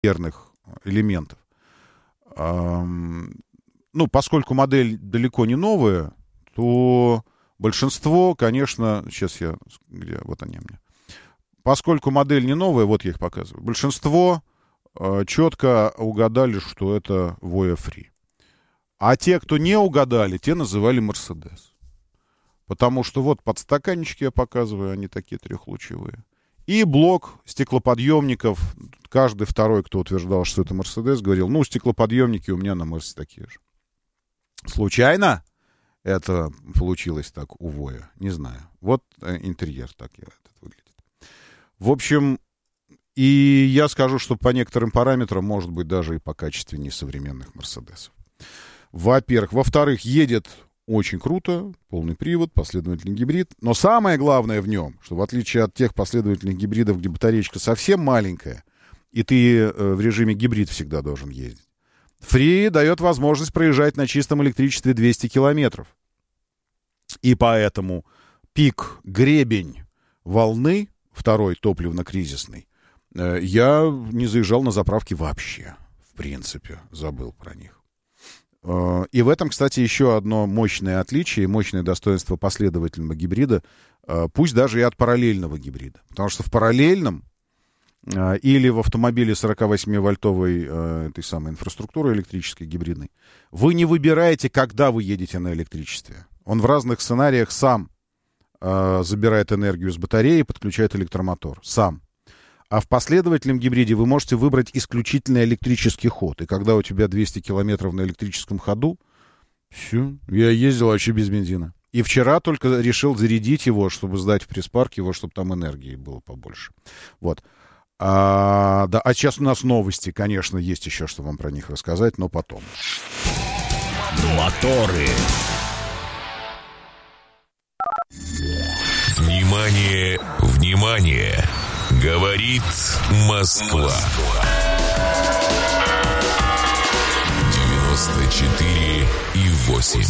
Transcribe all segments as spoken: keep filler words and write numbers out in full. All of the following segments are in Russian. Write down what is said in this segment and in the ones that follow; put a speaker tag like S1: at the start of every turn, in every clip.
S1: полимерных элементов. Ну, поскольку модель далеко не новая, то большинство, конечно, сейчас я, где, вот они у меня. Поскольку модель не новая, вот я их показываю, большинство э, четко угадали, что это Voya Free. А те, кто не угадали, те называли Мерседес. Потому что вот подстаканнички я показываю, они такие трехлучевые. И блок стеклоподъемников. Каждый второй, кто утверждал, что это Мерседес, говорил, ну, стеклоподъемники у меня на Мерсе такие же. Случайно это получилось так у Voya? Не знаю. Вот интерьер так этот выглядит. В общем, и я скажу, что по некоторым параметрам, может быть, даже и по качественнее современных Мерседесов. Во-первых. Во-вторых, едет очень круто, полный привод, последовательный гибрид. Но самое главное в нем, что в отличие от тех последовательных гибридов, где батареечка совсем маленькая, и ты э, в режиме гибрид всегда должен ездить, Free дает возможность проезжать на чистом электричестве двести километров. И поэтому пик, гребень волны, второй топливно-кризисный, э, я не заезжал на заправки вообще. В принципе, забыл про них. И в этом, кстати, еще одно мощное отличие, мощное достоинство последовательного гибрида, пусть даже и от параллельного гибрида. Потому что в параллельном или в автомобиле сорокавосьмивольтовой этой самой инфраструктуры электрической гибридной вы не выбираете, когда вы едете на электричестве. Он в разных сценариях сам забирает энергию с батареи и подключает электромотор. Сам. А в последовательном гибриде вы можете выбрать исключительно электрический ход. И когда у тебя двести километров на электрическом ходу, все, я ездил вообще без бензина. И вчера только решил зарядить его, чтобы сдать в пресс-парк его, чтобы там энергии было побольше. Вот. А, да, а сейчас у нас новости, конечно, есть еще, что вам про них рассказать, но потом.
S2: Моторы. Внимание, внимание! Говорит Москва. девяносто четыре и восемь.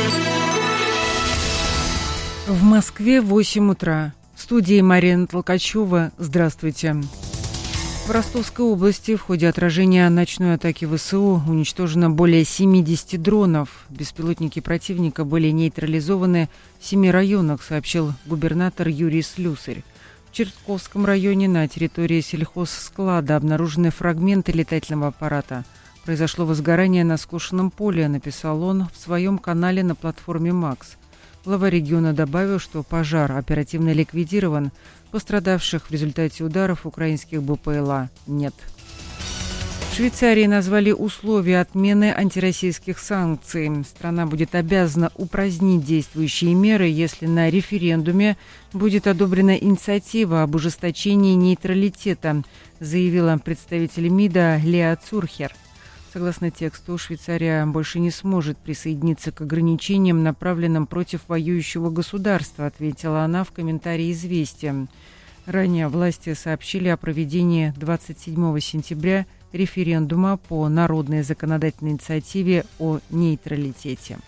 S3: В Москве восемь утра. В студии Марина Толкачева. Здравствуйте. В Ростовской области в ходе отражения ночной атаки ВСУ уничтожено более семьдесят дронов. Беспилотники противника были нейтрализованы в семи районах, сообщил губернатор Юрий Слюсарь. В Чертковском районе на территории сельхозсклада обнаружены фрагменты летательного аппарата. Произошло возгорание на скошенном поле, написал он в своем канале на платформе «Макс». Глава региона добавил, что пожар оперативно ликвидирован. Пострадавших в результате ударов украинских БПЛА нет. В Швейцарии назвали условия отмены антироссийских санкций. Страна будет обязана упразднить действующие меры, если на референдуме будет одобрена инициатива об ужесточении нейтралитета, заявила представитель МИДа Леа Цурхер. Согласно тексту, Швейцария больше не сможет присоединиться к ограничениям, направленным против воюющего государства, ответила она в комментарии «Известия». Ранее власти сообщили о проведении двадцать седьмого сентября референдума по народной законодательной инициативе о нейтралитете.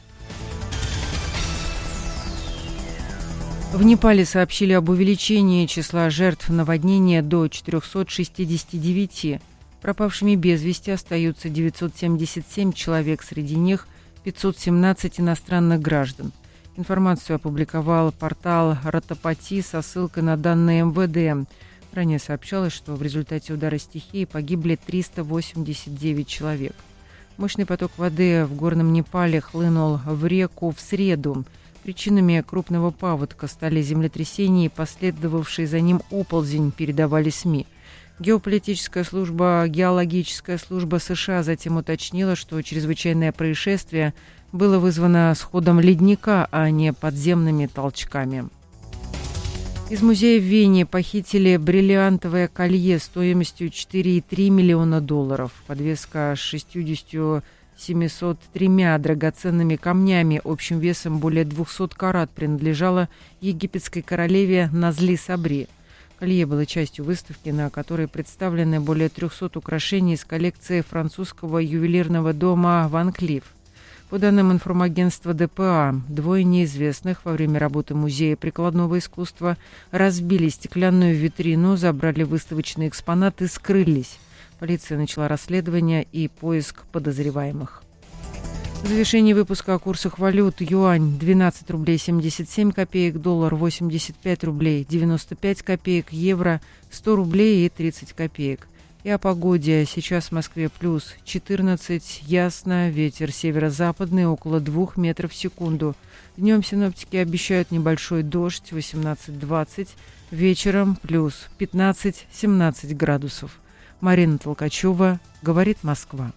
S3: В Непале сообщили об увеличении числа жертв наводнения до четырехсот шестидесяти девяти. Пропавшими без вести остаются девятьсот семьдесят семь человек, среди них пятьсот семнадцать иностранных граждан. Информацию опубликовал портал Ратапати со ссылкой на данные эм вэ дэ. Ранее сообщалось, что в результате удара стихии погибли триста восемьдесят девять человек. Мощный поток воды в горном Непале хлынул в реку в среду. Причинами крупного паводка стали землетрясения и последовавший за ним оползень, передавали СМИ. Геополитическая служба, геологическая служба США затем уточнила, что чрезвычайное происшествие было вызвано сходом ледника, а не подземными толчками. Из музея в Вене похитили бриллиантовое колье стоимостью четыре целых три десятых миллиона долларов. Подвеска с шестьюдесятью семьюстами тремя драгоценными камнями общим весом более двухсот карат принадлежала египетской королеве Назли Сабри. Колье было частью выставки, на которой представлены более трехсот украшений из коллекции французского ювелирного дома Ван Клифф. По данным информагентства дэ пэ а, двое неизвестных во время работы Музея прикладного искусства разбили стеклянную витрину, забрали выставочные экспонаты и скрылись. Полиция начала расследование и поиск подозреваемых. В завершении выпуска о курсах валют. Юань двенадцать рублей семьдесят семь копеек, доллар восемьдесят пять рублей девяносто пять копеек, евро сто рублей и тридцать копеек. И о погоде. Сейчас в Москве плюс четырнадцать, ясно, ветер северо-западный около двух метров в секунду. Днем синоптики обещают небольшой дождь восемнадцать-двадцать, вечером плюс пятнадцать-семнадцать градусов. Марина Толкачева, говорит Москва.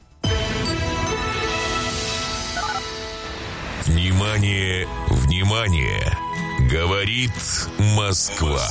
S2: Внимание, внимание! Говорит Москва.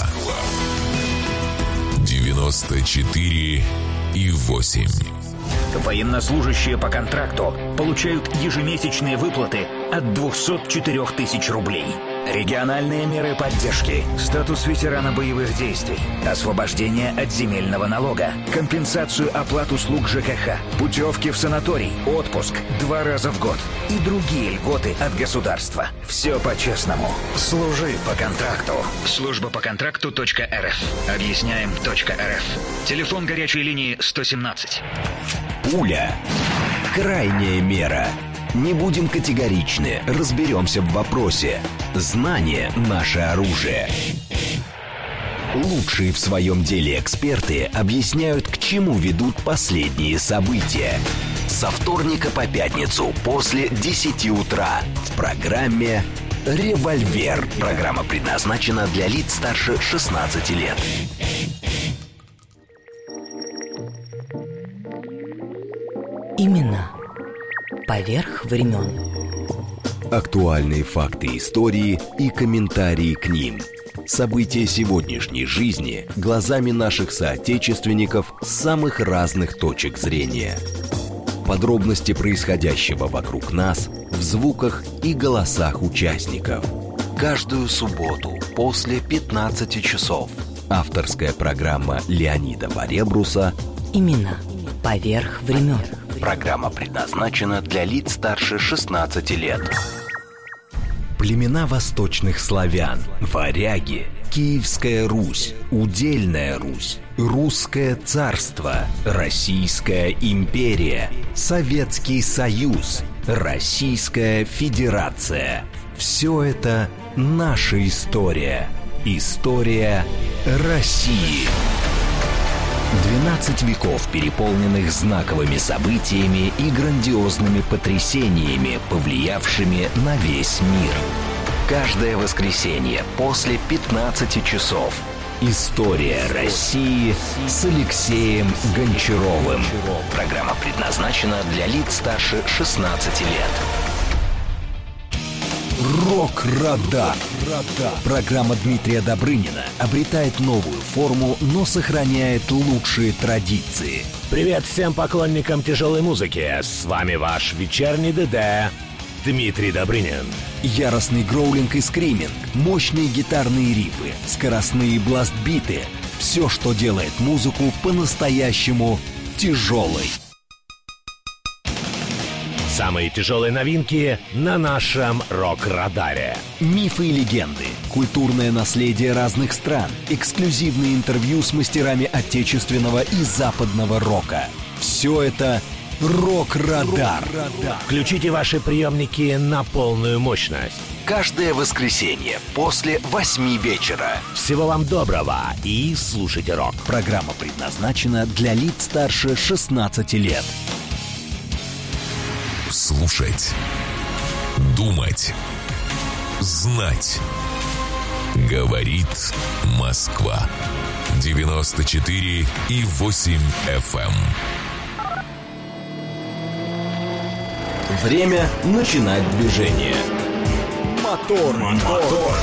S2: девяносто четыре и восемь.
S4: Военнослужащие по контракту получают ежемесячные выплаты от двухсот четырёх тысяч рублей. Региональные меры поддержки, статус ветерана боевых действий, освобождение от земельного налога, компенсацию оплат услуг ЖКХ, путевки в санаторий, отпуск два раза в год и другие льготы от государства. Все по-честному. Служи по контракту. Служба по контракту .рф. Объясняем .рф. Телефон горячей линии сто семнадцать.
S5: Пуля. Крайняя мера. Не будем категоричны, разберемся в вопросе. Знание – наше оружие. Лучшие в своем деле эксперты объясняют, к чему ведут последние события. Со вторника по пятницу после десяти утра в программе «Револьвер». Программа предназначена для лиц старше шестнадцати лет.
S6: Имена поверх времен.
S5: Актуальные факты истории и комментарии к ним. События сегодняшней жизни глазами наших соотечественников с самых разных точек зрения. Подробности происходящего вокруг нас в звуках и голосах участников. Каждую субботу после пятнадцати часов. Авторская программа Леонида Баребруса
S6: Имена поверх времен.
S5: Программа предназначена для лиц старше шестнадцати лет. Племена восточных славян, варяги, Киевская Русь, Удельная Русь, Русское царство, Российская империя, Советский Союз, Российская Федерация. Все это наша история. История России. двенадцать веков, переполненных знаковыми событиями и грандиозными потрясениями, повлиявшими на весь мир. Каждое воскресенье после пятнадцати часов. История России с Алексеем Гончаровым. Программа предназначена для лиц старше шестнадцати лет. Рок-Радар. Программа Дмитрия Добрынина обретает новую форму, но сохраняет лучшие традиции.
S7: Привет всем поклонникам тяжелой музыки. С вами ваш вечерний ДД Дмитрий Добрынин.
S5: Яростный гроулинг и скриминг, мощные гитарные рифы, скоростные бласт-биты. Все, что делает музыку по-настоящему тяжелой.
S7: Самые тяжелые новинки на нашем Рок-Радаре.
S5: Мифы и легенды, культурное наследие разных стран, эксклюзивные интервью с мастерами отечественного и западного рока. Все это Рок-Радар.
S7: Включите ваши приемники на полную мощность.
S5: Каждое воскресенье после восьми вечера.
S7: Всего вам доброго и слушайте рок.
S5: Программа предназначена для лиц старше шестнадцати лет.
S2: Слушать, думать, знать. Говорит Москва. девяносто четыре и восемь эф эм.
S5: Время начинать движение. Мотор, мотор.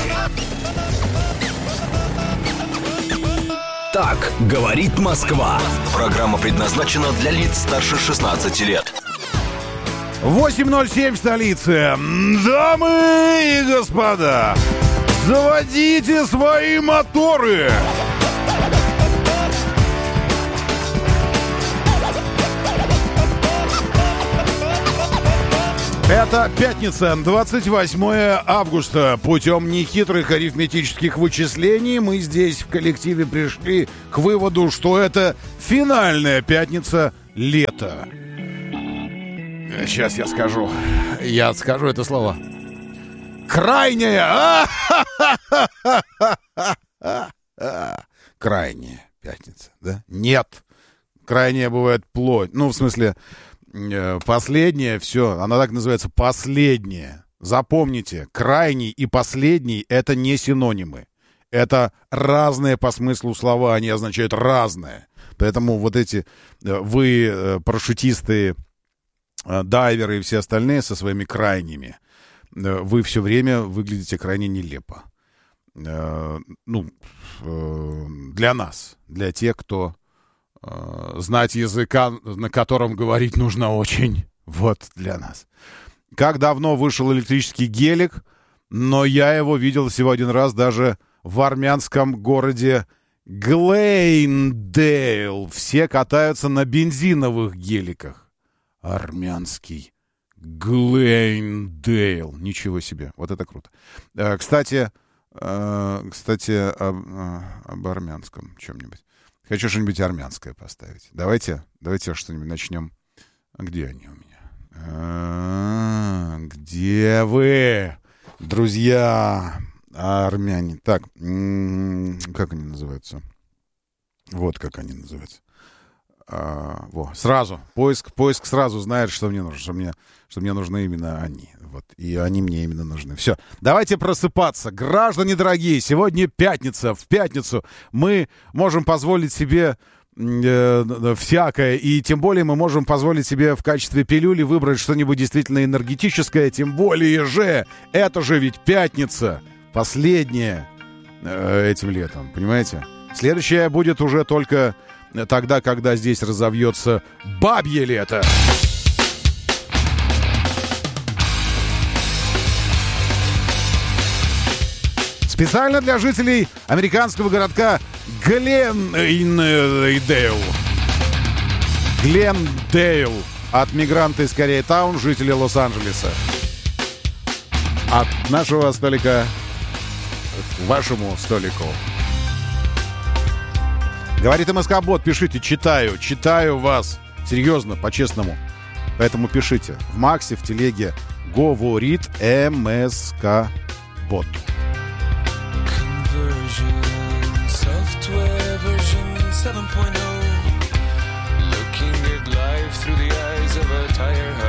S5: Так говорит Москва. Программа предназначена для лиц старше шестнадцати лет.
S1: восемь ноль семь в столице. Дамы и господа, заводите свои моторы. Это пятница, двадцать восьмое августа. Путем нехитрых арифметических вычислений мы здесь в коллективе пришли к выводу, что это финальная пятница лета. Сейчас я скажу. Я скажу это слово. Крайняя! Крайняя пятница, да? Нет. Крайняя бывает плоть. Ну, в смысле... Последнее, все, она так называется, последнее. Запомните, крайний и последний — это не синонимы. Это разные по смыслу слова, они означают разное. Поэтому вот эти, вы, парашютисты, дайверы и все остальные со своими крайними, вы все время выглядите крайне нелепо. Ну, для нас, для тех, кто... знать языка, на котором говорить нужно очень. Вот для нас. Как давно вышел электрический гелик, но я его видел всего один раз даже в армянском городе Глейндейл. Все катаются на бензиновых геликах. Армянский Глейндейл. Ничего себе. Вот это круто. Кстати, кстати, об, об армянском чем-нибудь. Хочу что-нибудь армянское поставить. Давайте, давайте что-нибудь начнем. Где они у меня? А-а-а, где вы, друзья армяне? Так, м-м, как они называются? Вот как они называются. А, во, сразу. Поиск, поиск сразу знает, что мне нужно. Что мне, что мне нужны именно они. Вот, и они мне именно нужны. Все, давайте просыпаться. Граждане дорогие, сегодня пятница. В пятницу мы можем позволить себе э, всякое. И тем более мы можем позволить себе в качестве пилюли выбрать что-нибудь действительно энергетическое. Тем более же, это же ведь пятница. Последняя э, этим летом, понимаете? Следующая будет уже только тогда, когда здесь разовьется бабье лето. Специально для жителей американского городка Глендейл. Глендейл. От мигранта из Корейтаун, жители Лос-Анджелеса. От нашего столика к вашему столику. Говорит МСК-бот, пишите, читаю, читаю вас. Серьезно, по-честному. Поэтому пишите. В Максе, в телеге говорит МСК-бот.
S8: seven point oh, looking at life through the eyes of a tire hub.